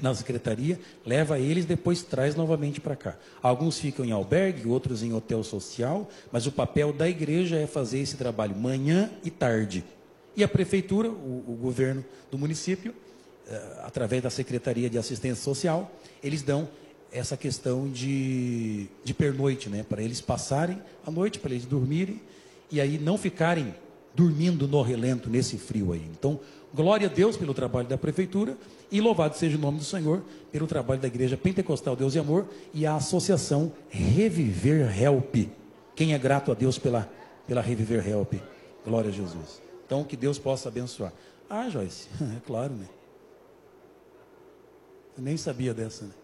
na secretaria, leva eles, depois traz novamente para cá. Alguns ficam em albergue, outros em hotel social, mas o papel da igreja é fazer esse trabalho manhã e tarde. E a prefeitura, o governo do município, através da Secretaria de Assistência Social, eles dão essa questão de pernoite, né, para eles passarem a noite, para eles dormirem, e aí não ficarem dormindo no relento, nesse frio aí. Então, glória a Deus pelo trabalho da prefeitura e louvado seja o nome do Senhor pelo trabalho da Igreja Pentecostal Deus e Amor e a associação Reviver Help. Quem é grato a Deus pela Reviver Help? Glória a Jesus. Então, que Deus possa abençoar. Ah, Joyce, é claro, né? Eu nem sabia dessa, né?